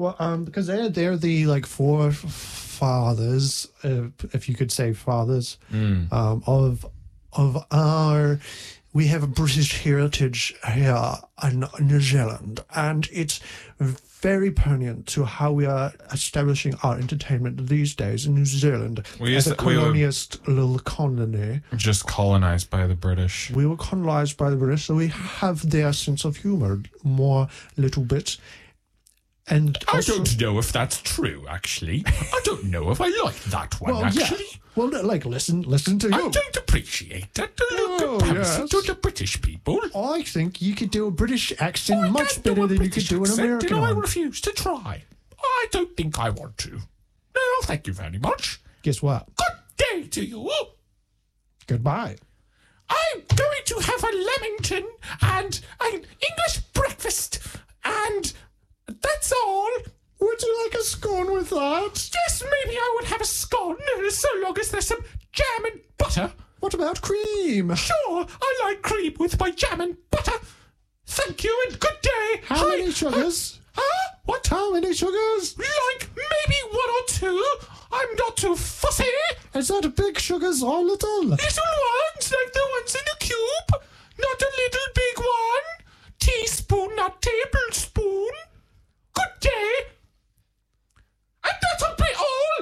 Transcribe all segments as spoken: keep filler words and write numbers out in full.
well, um, because they're they're the like forefathers, uh, if you could say fathers, Mm. um, of of our. We have a British heritage here in New Zealand, and it's very poignant to how we are establishing our entertainment these days in New Zealand. We As used a to- we were- colonialist little colony, Just colonized by the British. we were colonized by the British, so we have their sense of humor more little bit. And I also- don't know if that's true, actually. I don't know if I like that one, well, actually. yeah. Well, no, like, listen, listen to I you. don't appreciate that Oh, comparison yes. to the British people. I think you could do a British accent I much can't do better a than you British could do an accent, American and I one. refuse to try. I don't think I want to. No, thank you very much. Guess what? Good day to you. Goodbye. I'm going to have a Lamington and an English breakfast, and that's all. Would you like a scone with that? Yes, maybe I would have a scone, so long as there's some jam and butter. What about cream? Sure, I like cream with my jam and butter. Thank you and good day. How Hi. many sugars? Huh? What? How many sugars? Like maybe one or two. I'm not too fussy. Is that big sugars or little? Little ones, like the ones in a cube. Not a little big one. Teaspoon, not tablespoon. Good day. And that'll be all.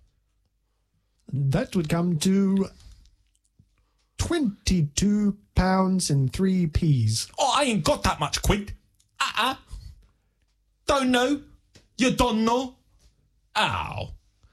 That would come to twenty-two pounds and three p's. Oh, I ain't got that much quid. Uh-uh. Don't know. You don't know. Ow.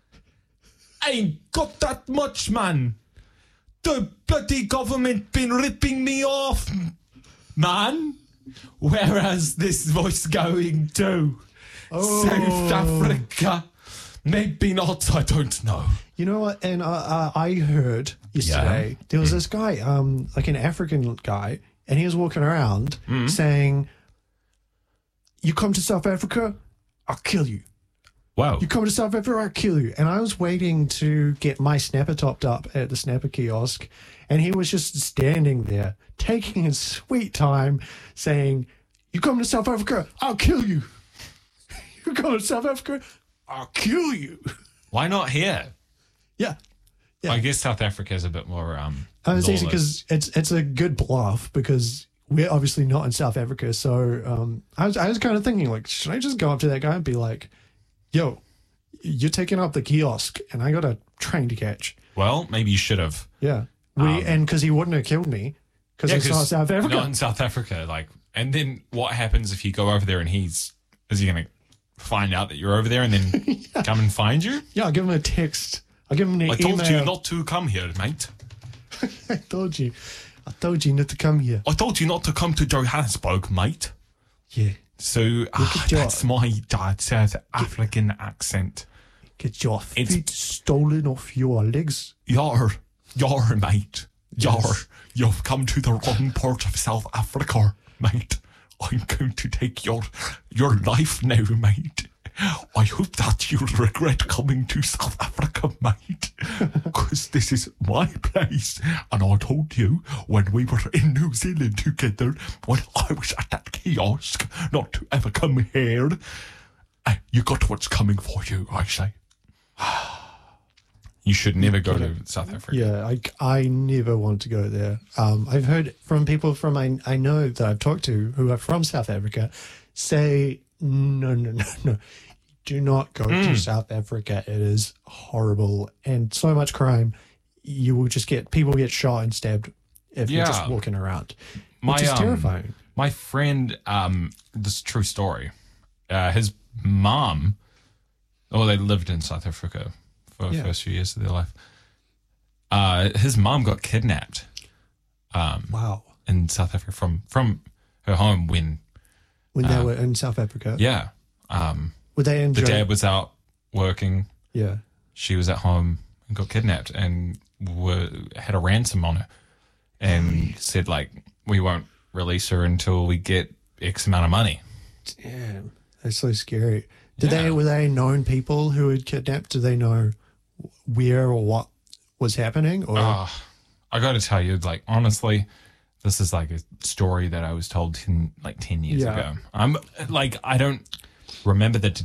Ain't got that much, man. The bloody government been ripping me off, man. Whereas this voice going to South Africa? Maybe not, I don't know. You know what? And uh, uh, I heard yesterday Yeah. there was this guy, um, like an African guy, and he was walking around saying, "You come to South Africa, I'll kill you. Wow. You come to South Africa, I'll kill you." And I was waiting to get my snapper topped up at the snapper kiosk, and he was just standing there, taking his sweet time, saying, "You come to South Africa, I'll kill you. You come to South Africa, I'll kill you." Why not here? Yeah. Yeah. I guess South Africa is a bit more um Uh, it's easy lawless. because it's it's a good bluff because we're obviously not in South Africa. So um, I was I was kind of thinking like, should I just go up to that guy and be like, "Yo, you're taking up the kiosk, and I got a train to catch." Well, maybe you should have. Yeah, we, and because he wouldn't have killed me because Yeah, it's not 'cause South Africa. Not in South Africa. Like, and then what happens if you go over there and he's is he gonna find out that you're over there and then come and find you? Yeah, I'll give him a text. I'll give him an I email. told you not to come here, mate. I told you. I told you not to come here. I told you not to come to Johannesburg, mate. Yeah, So ah, at your- that's my dad South African accent. get your It's- feet stolen off your legs. Yar, yar, mate. Yar, Yes. you've come to the wrong part of South Africa, mate. I'm going to take your your life now, mate. I hope that you'll regret coming to South Africa, mate. Because this is my place. And I told you when we were in New Zealand together, when I was at that kiosk, not to ever come here. Uh, You got what's coming for you, I say. You should never go to South Africa. Yeah, I, I never want to go there. Um, I've heard from people from I, I know that I've talked to who are from South Africa say, no, no, no, no. Do not go Hmm. to South Africa. It is horrible and so much crime. You will just get, people get shot and stabbed if you're just Yeah. walking around, My, which is um, terrifying. My friend, um, this is a true story. Uh, his mom, oh, they lived in South Africa for the Yeah. first few years of their life. Uh, his mom got kidnapped Wow. in South Africa from from her home when, When they were in South Africa. yeah, um, Were they in the jail? dad was out working. Yeah. She was at home and got kidnapped and were, had a ransom on her and said, like, we won't release her until we get X amount of money. Damn. That's so scary. Did Yeah. they, were they known people who had kidnapped? Do they know where or what was happening? Or Uh, I got to tell you, like, honestly, this is like a story that I was told ten, like ten years Yeah. ago. I'm like, I don't remember the